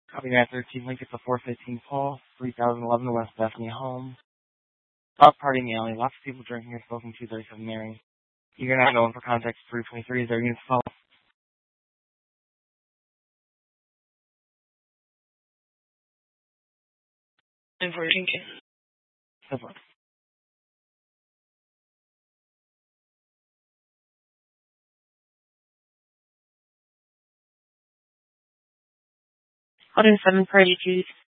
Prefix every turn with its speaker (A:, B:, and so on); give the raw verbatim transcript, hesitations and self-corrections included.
A: Copy that thirteen Lincoln to four fifteen Paul, three thousand eleven West Bethany Home. Up party in the alley. Lots of people drinking here, smoking two thirty-seven Mary. You're not known for contact three twenty-three. Is there units call?
B: And for Lincoln.
A: Simple.
B: one oh seven Party Juice.